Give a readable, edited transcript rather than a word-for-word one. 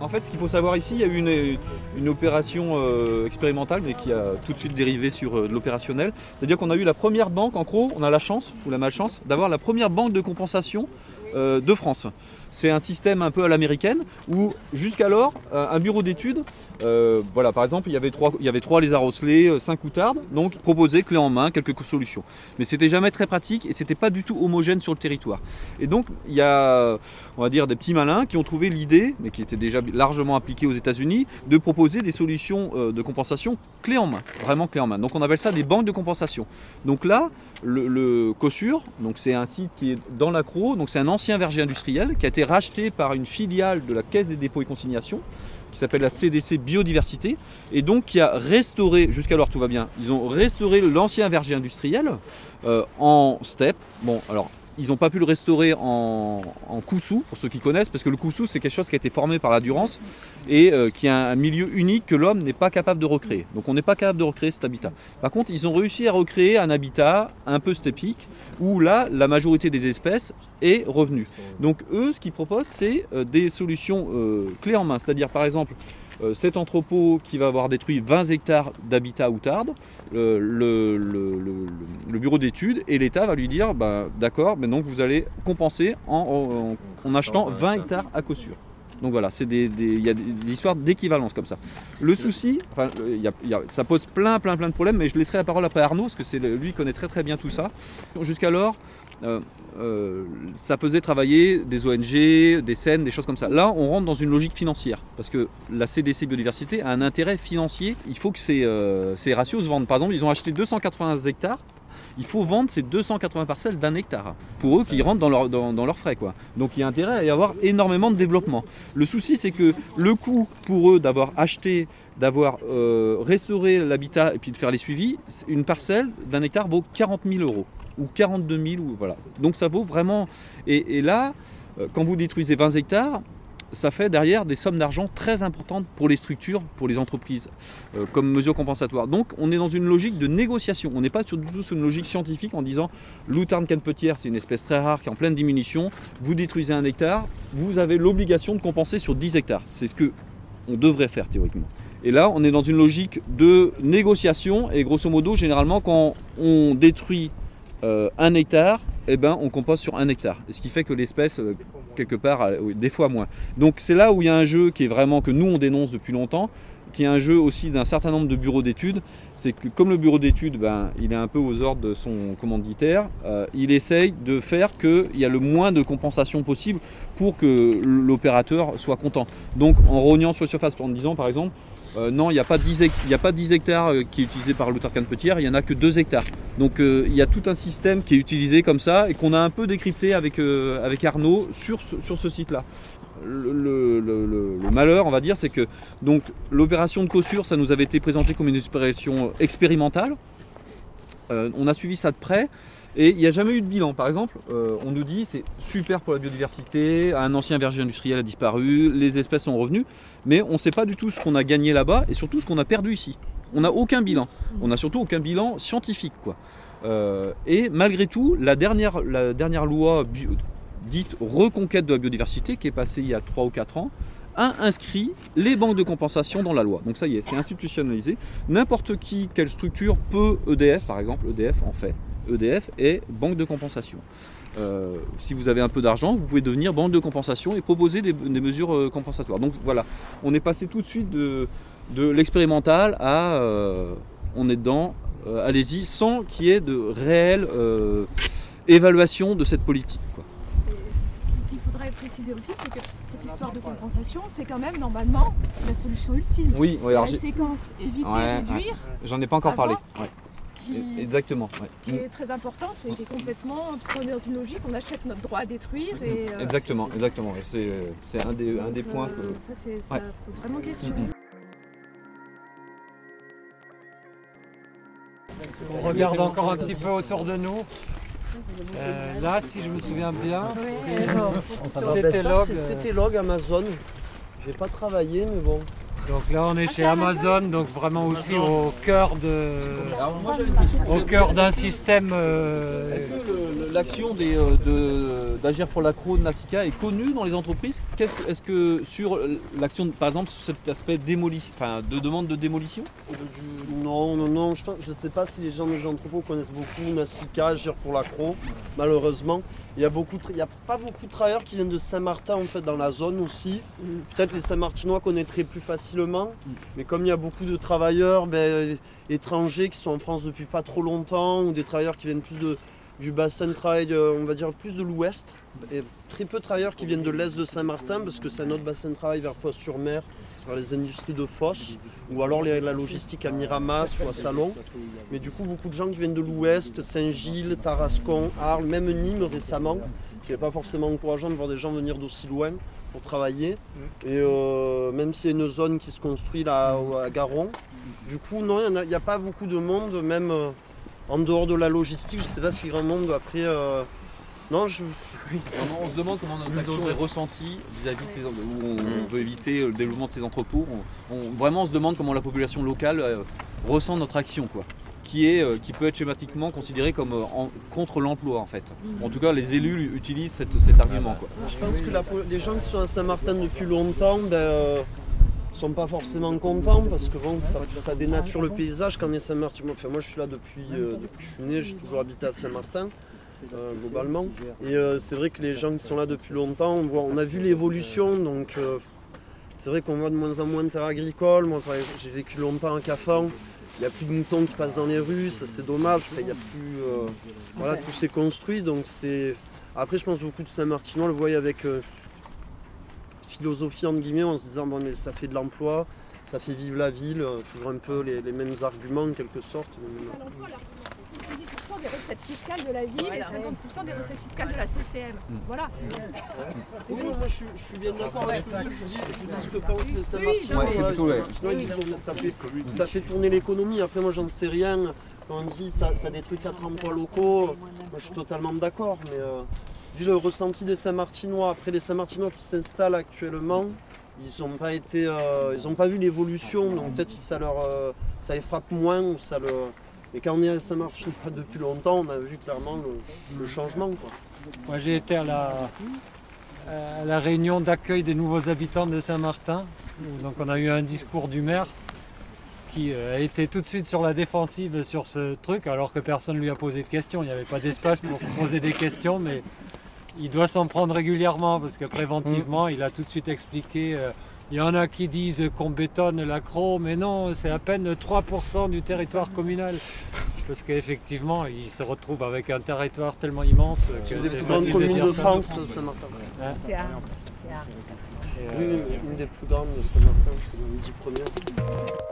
En fait, ce qu'il faut savoir ici, il y a eu une opération expérimentale, mais qui a tout de suite dérivé sur de l'opérationnel. C'est-à-dire qu'on a eu la première banque, en gros, on a la chance, ou la malchance, d'avoir la première banque de compensation de France. C'est un système un peu à l'américaine où jusqu'alors un bureau d'études, voilà, par exemple il y avait trois lézards osselets, 5 outardes, donc proposaient clé en main quelques solutions. Mais c'était jamais très pratique et c'était pas du tout homogène sur le territoire. Et donc il y a, on va dire, des petits malins qui ont trouvé l'idée, mais qui était déjà largement appliquée aux États-Unis, de proposer des solutions de compensation clé en main, vraiment clé en main. Donc on appelle ça des banques de compensation. Donc là, le Cossure, donc c'est un site qui est dans l'Accro, donc c'est un ancien verger industriel qui a été racheté par une filiale de la Caisse des dépôts et consignations qui s'appelle la CDC Biodiversité et donc qui a restauré, jusqu'alors tout va bien, ils ont restauré l'ancien verger industriel en steppe. Bon, alors ils n'ont pas pu le restaurer en Coussou, pour ceux qui connaissent, parce que le Coussou c'est quelque chose qui a été formé par la Durance et qui est un milieu unique que l'homme n'est pas capable de recréer. Donc on n'est pas capable de recréer cet habitat. Par contre, ils ont réussi à recréer un habitat un peu steppique, où là, la majorité des espèces est revenue. Donc eux, ce qu'ils proposent, c'est des solutions clés en main. C'est-à-dire, par exemple, cet entrepôt qui va avoir détruit 20 hectares d'habitat outarde, le bureau d'études et l'État va lui dire d'accord, mais donc vous allez compenser en achetant 20 hectares à Cossure. Donc voilà, il y a des histoires d'équivalence comme ça. Le souci, ça pose plein de problèmes, mais je laisserai la parole après à Arnaud, parce que lui qui connaît très bien tout ça. Jusqu'alors, ça faisait travailler des ONG, des SEN, des choses comme ça. Là, on rentre dans une logique financière, parce que la CDC Biodiversité a un intérêt financier. Il faut que ces ratios se vendent. Par exemple, ils ont acheté 280 hectares. Il faut vendre ces 280 parcelles d'1 hectare pour eux qui rentrent dans leurs frais, quoi. Donc il y a intérêt à y avoir énormément de développement. Le souci, c'est que le coût pour eux d'avoir acheté, d'avoir restauré l'habitat et puis de faire les suivis, une parcelle d'1 hectare vaut 40 000 euros ou 42 000, ou voilà. Donc ça vaut vraiment. Et là, quand vous détruisez 20 hectares, ça fait derrière des sommes d'argent très importantes pour les structures, pour les entreprises, comme mesure compensatoire. Donc on est dans une logique de négociation. On n'est pas du tout sur une logique scientifique en disant l'outarde canepetière, c'est une espèce très rare qui est en pleine diminution, vous détruisez 1 hectare, vous avez l'obligation de compenser sur 10 hectares. C'est ce qu'on devrait faire théoriquement. Et là, on est dans une logique de négociation et grosso modo, généralement, quand on détruit 1 hectare, on compense sur 1 hectare. Et ce qui fait que l'espèce, quelque part, des fois moins. Donc c'est là où il y a un jeu qui est vraiment, que nous on dénonce depuis longtemps, qui est un jeu aussi d'un certain nombre de bureaux d'études. C'est que comme le bureau d'études, il est un peu aux ordres de son commanditaire, il essaye de faire qu'il y a le moins de compensation possible pour que l'opérateur soit content. Donc en rognant sur la surface, en disant par exemple, non, il n'y a pas 10 hectares qui est utilisé par l'outarde canepetière, il n'y en a que 2 hectares. Donc il y a tout un système qui est utilisé comme ça et qu'on a un peu décrypté avec Arnaud sur ce site-là. Le malheur, on va dire, c'est que donc, l'opération de Cossure, ça nous avait été présenté comme une opération expérimentale. On a suivi ça de près. Et il n'y a jamais eu de bilan. Par exemple, on nous dit c'est super pour la biodiversité, un ancien verger industriel a disparu, les espèces sont revenues, mais on ne sait pas du tout ce qu'on a gagné là-bas et surtout ce qu'on a perdu ici. On n'a aucun bilan. On n'a surtout aucun bilan scientifique, quoi. Et malgré tout, la dernière loi dite reconquête de la biodiversité, qui est passée il y a 3 ou 4 ans, a inscrit les banques de compensation dans la loi. Donc ça y est, c'est institutionnalisé. N'importe qui, quelle structure peut, EDF par exemple, EDF en fait. EDF est banque de compensation. Si vous avez un peu d'argent, vous pouvez devenir banque de compensation et proposer des mesures compensatoires. Donc voilà, on est passé tout de suite de l'expérimental à on est dedans, allez-y, sans qu'il y ait de réelle évaluation de cette politique, quoi. Il faudrait préciser aussi, c'est que cette histoire de compensation, c'est quand même normalement la solution ultime. Oui, la séquence éviter, réduire. J'en ai pas encore parlé. Exactement. Qui est très importante et qui est complètement, on est dans une logique, on achète notre droit à détruire. Et, exactement. C'est un des points que... Ça pose vraiment question. On regarde encore un petit peu autour de nous. Là, si je me souviens bien, c'était log Amazon. J'ai pas travaillé, mais bon. Donc là on est chez Amazon, donc vraiment aussi au cœur Alors moi j'avais une question. d'un système. Est-ce que l'action d'Agir pour l'accro de Nasica est connue dans les entreprises? Est-ce que sur l'action, par exemple, sur cet aspect de demande de démolition? Non, je ne sais pas si les gens des entrepôts connaissent beaucoup Nasica, Agir pour l'accro, malheureusement. Il n'y a pas beaucoup de travailleurs qui viennent de Saint-Martin en fait, dans la zone aussi. Peut-être les Saint-Martinois connaîtraient plus facilement, mais comme il y a beaucoup de travailleurs étrangers qui sont en France depuis pas trop longtemps, ou des travailleurs qui viennent plus du bassin de travail, on va dire plus de l'ouest, et très peu de travailleurs qui viennent de l'est de Saint-Martin, parce que c'est un autre bassin de travail vers Fos-sur-Mer, vers les industries de Fos, ou alors la logistique à Miramas ou à Salon. Mais du coup, beaucoup de gens qui viennent de l'ouest, Saint-Gilles, Tarascon, Arles, même Nîmes récemment, qui n'est pas forcément encourageant de voir des gens venir d'aussi loin pour travailler. Et même s'il y a une zone qui se construit là à Garon, du coup, non, il n'y a pas beaucoup de monde, même en dehors de la logistique. Je ne sais pas si grand monde après. Non, On se demande comment notre action est ressentie vis-à-vis de ces où on veut éviter le développement de ces entrepôts. Vraiment on se demande comment la population locale ressent notre action, quoi. Qui peut être schématiquement considérée comme contre l'emploi en fait. En tout cas les élus utilisent cet argument, quoi. Je pense que les gens qui sont à Saint-Martin depuis longtemps sont pas forcément contents parce que bon, ça dénature le paysage quand on est Saint-Martin. Enfin, moi je suis là depuis que je suis né, j'ai toujours habité à Saint-Martin. Globalement. Et c'est vrai que les gens qui sont là depuis longtemps, on a vu l'évolution, donc c'est vrai qu'on voit de moins en moins de terres agricoles. Moi par exemple, j'ai vécu longtemps à Cafan, il n'y a plus de moutons qui passent dans les rues, ça c'est dommage, il y a plus, voilà, tout s'est construit, donc c'est... Après je pense que beaucoup de Saint-Martinois le voient avec philosophie entre guillemets, en se disant bon mais ça fait de l'emploi, ça fait vivre la ville, toujours un peu les mêmes arguments en quelque sorte. Des recettes fiscales de la ville et 50% des recettes fiscales de la CCM. Voilà. Oui, moi je suis bien d'accord avec ce que tu dis, ce que pensent les Saint-Martinois. Ça fait tourner l'économie. Après, moi j'en sais rien. Quand on dit ça détruit 4 emplois locaux, moi je suis totalement d'accord. Mais le ressenti des Saint-Martinois, après les Saint-Martinois qui s'installent actuellement, ils n'ont pas vu l'évolution, donc peut-être si ça les frappe moins ou ça le. Mais quand on est à Saint-Martin depuis longtemps, on a vu clairement le changement, quoi. Moi j'ai été à la réunion d'accueil des nouveaux habitants de Saint-Martin. Donc on a eu un discours du maire qui a été tout de suite sur la défensive sur ce truc alors que personne ne lui a posé de questions. Il n'y avait pas d'espace pour se poser des questions, mais il doit s'en prendre régulièrement parce que préventivement il a tout de suite expliqué. Il y en a qui disent qu'on bétonne l'accro, mais non, c'est à peine 3% du territoire communal. Parce qu'effectivement, ils se retrouvent avec un territoire tellement immense que c'est plus grandes communes de France, Saint-Martin. C'est à. Oui, une des plus grandes de Saint-Martin, c'est le 10 premières.